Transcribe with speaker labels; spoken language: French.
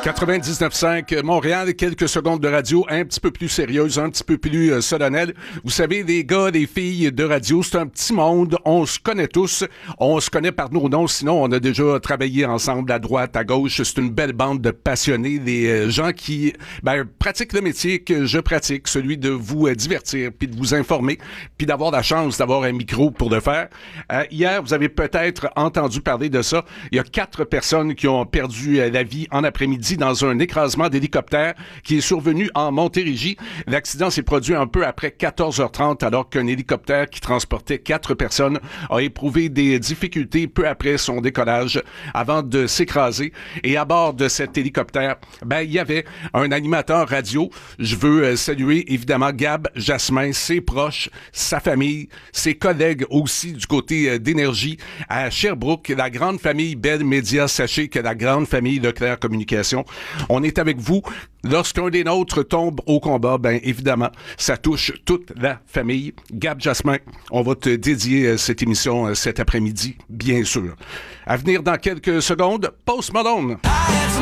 Speaker 1: 99.5 Montréal, quelques secondes de radio un petit peu plus sérieuse, un petit peu plus solennelle. Vous savez, les gars, les filles de radio, c'est un petit monde, on se connaît tous, on se connaît par nos noms, sinon on a déjà travaillé ensemble à droite, à gauche. C'est une belle bande de passionnés, des gens qui pratiquent le métier que je pratique, celui de vous divertir, puis de vous informer, puis d'avoir la chance d'avoir un micro pour le faire. Hier, vous avez peut-être entendu parler de ça. Il y a 4 personnes qui ont perdu la vie en après-midi dans un écrasement d'hélicoptère qui est survenu en Montérégie. L'accident s'est produit un peu après 14h30 alors qu'un hélicoptère qui transportait 4 personnes a éprouvé des difficultés peu après son décollage avant de s'écraser. Et à bord de cet hélicoptère, il y avait un animateur radio. Je veux saluer évidemment Gab Jasmin, ses proches, sa famille, ses collègues aussi du côté d'énergie à Sherbrooke, la grande famille Bell Media. Sachez que la grande famille Leclerc Communication, on est avec vous. Lorsqu'un des nôtres tombe au combat, évidemment, ça touche toute la famille. Gab Jasmin, on va te dédier cette émission cet après-midi, bien sûr. À venir dans quelques secondes, Post Malone.